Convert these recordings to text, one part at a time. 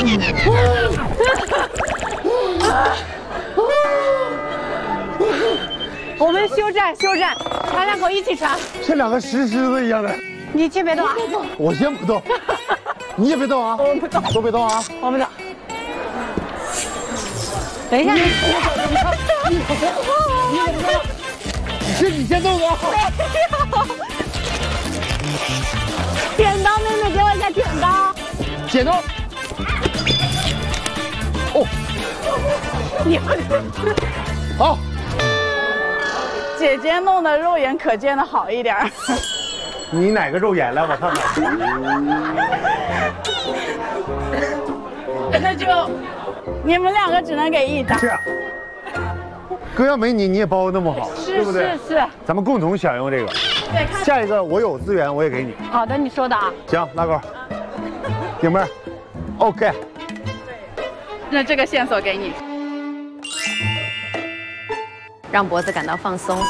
我们休战，船两口一起传。 像两个石狮子一样的。 你先别动啊！ 我先不动，你也别动啊！ 我们不动， 都别动啊！ 我们动。等一下， 是你先动啊！ 剪刀，妹妹给我一下剪刀。 剪刀。哦， 你好。 姐姐弄的肉眼可见的好一点。 你哪个肉眼来？我看看。 那就你们两个只能给一张。 是。哥要没你也包的那么好，对不对？ 是。 咱们共同享用这个。 对， 下一个我有资源我也给你。 好的，你说的啊。 行，拉钩。顶妹儿 ，OK。 那这个线索给你， 让脖子感到放松。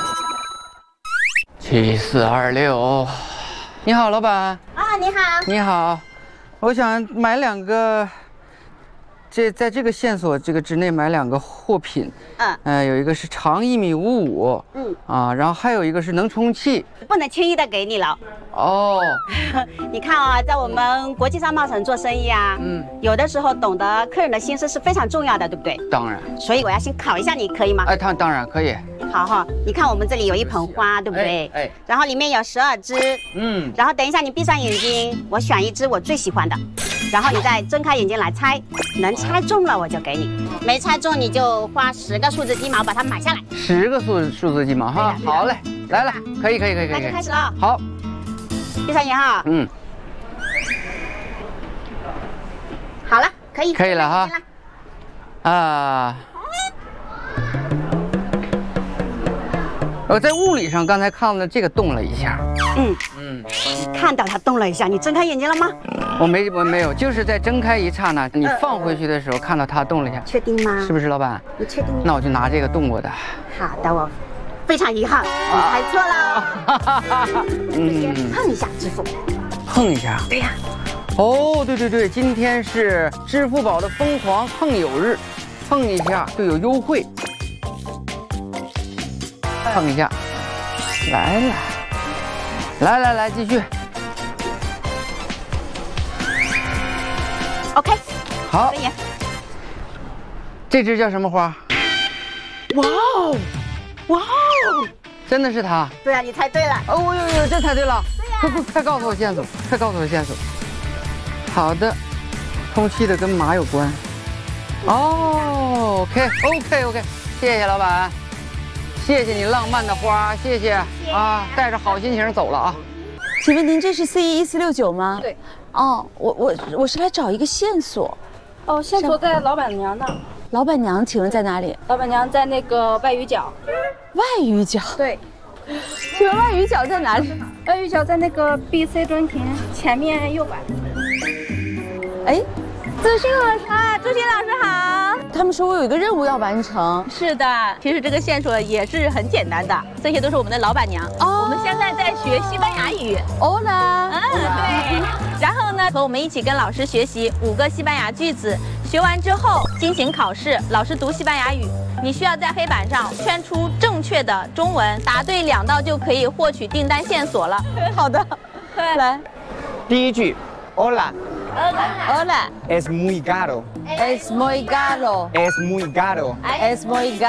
7426，你好，老板。 啊，你好。 你好，我想买2个，在这个线索之内买2个货品。有一个是长1.55米，然后还有一个是能充气， 不能轻易的给你了。 哦， 你看啊，在我们国际商贸城做生意啊，有的时候懂得客人的心思是非常重要的，对不对？ 当然。 所以我要先考一下你，可以吗？ 哎，当然可以。 好哈，你看我们这里有一盆花，对不对？哎，然后里面有12支，然后等一下你闭上眼睛，我选一支我最喜欢的，然后你再睁开眼睛来猜，能猜中了我就给你，没猜中你就花10个数字鸡毛把它买下来。 10个数字鸡毛哈，好嘞，来了，可以。 那就开始了。 好， 闭上眼哈。好了，可以了哈。我在物理上刚才看到这个动了一下。 你看到它动了一下，你睁开眼睛了吗？ 我没有，就是在睁开一刹那，你放回去的时候看到它动了一下。 确定吗？ 是不是老板？ 你确定？ 那我就拿这个动过的。 好的，我非常遗憾，你猜错了。碰一下支付。 碰一下。 对呀。 哦，对，今天是支付宝的疯狂碰友日，碰一下就有优惠。碰一下，来，继续。 OK， 好。这只叫什么花？ 哇哦， 真的是它。 对啊，你猜对了。 哦，呦，真猜对了。 对呀。 快告诉我线索，好的，充气的跟马有关。哦 ，OK，谢谢老板。谢谢你浪漫的花，谢谢啊！带着好心情走了啊。 请问您这是CE1469吗？ 对。 哦，我是来找一个线索。 哦，线索在老板娘那。 老板娘，请问在哪里？ 老板娘在那个外语角。 外语角？ 对。 请问外语角在哪里？ 外语角在那个 BC 中庭前面右拐。 哎， 朱鑫老师啊，朱鑫老师好。 他们说我有一个任务要完成。 是的，其实这个线索也是很简单的，这些都是我们的老板娘。我们现在在学西班牙语。 Hola。 对。然后呢，和我们一起跟老师学习5个西班牙句子，学完之后进行考试，老师读西班牙语。你需要在黑板上圈出正确的中文，答对2道就可以获取订单线索了。 好的，来， 第一句 ，Hola。 Hola. Es muy caro. Es muy caro. Es muy caro. Es muy caro.